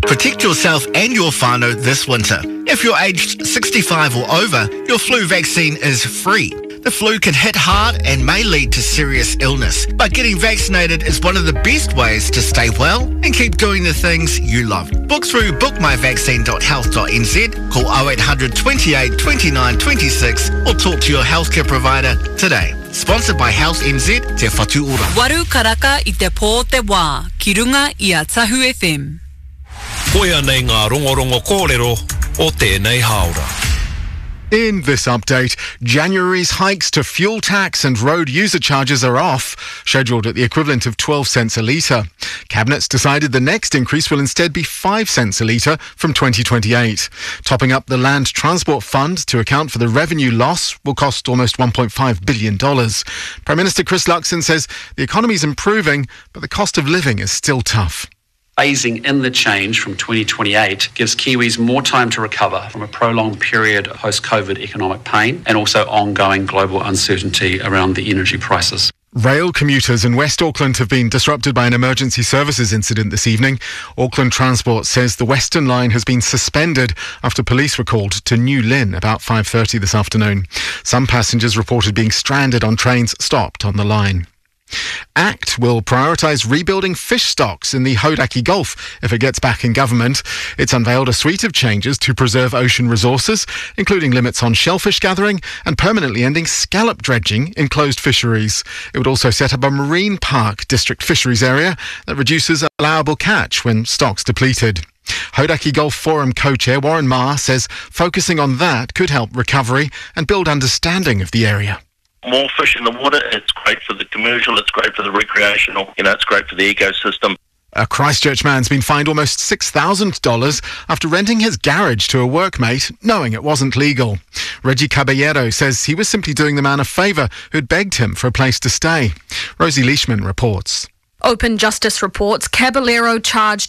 Protect yourself and your whānau this winter. If you're aged 65 or over, your flu vaccine is free. The flu can hit hard and may lead to serious illness, but getting vaccinated is one of the best ways to stay well and keep doing the things you love. Book through bookmyvaccine.health.nz, call 0800 28 29 26 or talk to your healthcare provider today. Sponsored by Health NZ, Te Whatu Ora. Waru karaka I te pō te wā, ki runga I a Tahu FM. Koia nei ngā rongorongo kōrero o tēnei haora. In this update, January's hikes to fuel tax and road user charges are off, scheduled at the equivalent of 12 cents a litre. Cabinet's decided the next increase will instead be 5 cents a litre from 2028. Topping up the Land Transport Fund to account for the revenue loss will cost almost $1.5 billion. Prime Minister Chris Luxon says the economy is improving, but the cost of living is still tough. Phasing in the change from 2028 gives Kiwis more time to recover from a prolonged period of post-COVID economic pain and also ongoing global uncertainty around the energy prices. Rail commuters in West Auckland have been disrupted by an emergency services incident this evening. Auckland Transport says the Western Line has been suspended after police were called to New Lynn about 5:30 this afternoon. Some passengers reported being stranded on trains stopped on the line. ACT will prioritise rebuilding fish stocks in the Hauraki Gulf if it gets back in government. It's unveiled a suite of changes to preserve ocean resources, including limits on shellfish gathering and permanently ending scallop dredging in closed fisheries. It would also set up a marine park district fisheries area that reduces allowable catch when stocks depleted. Hauraki Gulf Forum co-chair Warren Ma says focusing on that could help recovery and build understanding of the area. More fish in the water, it's great for the commercial, it's great for the recreational, it's great for the ecosystem. A Christchurch man's been fined almost $6,000 after renting his garage to a workmate, knowing it wasn't legal. Reggie Caballero says he was simply doing the man a favour who'd begged him for a place to stay. Rosie Leishman reports. Open Justice reports Caballero charged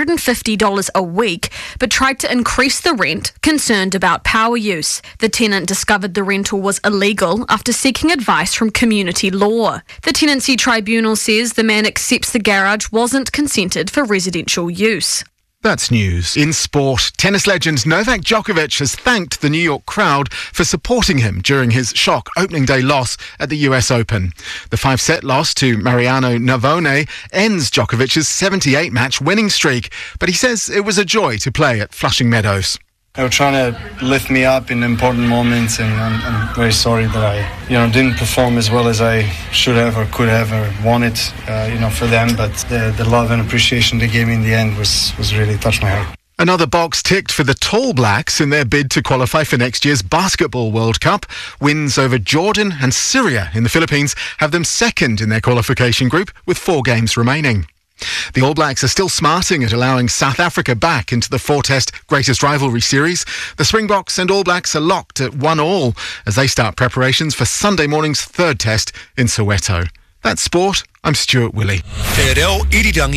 $150 a week but tried to increase the rent, concerned about power use. The tenant discovered the rental was illegal after seeking advice from community law. The Tenancy Tribunal says the man accepts the garage wasn't consented for residential use. That's news. In sport, tennis legend Novak Djokovic has thanked the New York crowd for supporting him during his shock opening day loss at the US Open. The 5-set loss to Mariano Navone ends Djokovic's 78-match winning streak, but he says it was a joy to play at Flushing Meadows. They were trying to lift me up in important moments, and I'm very sorry that I, didn't perform as well as I should have or could have or wanted, for them. But the love and appreciation they gave me in the end was really touched my heart. Another box ticked for the Tall Blacks in their bid to qualify for next year's Basketball World Cup. Wins over Jordan and Syria in the Philippines have them second in their qualification group with 4 games remaining. The All Blacks are still smarting at allowing South Africa back into the 4-test Greatest Rivalry Series. The Springboks and All Blacks are locked at 1-1 as they start preparations for Sunday morning's 3rd test in Soweto. That's sport. I'm Stuart Willey.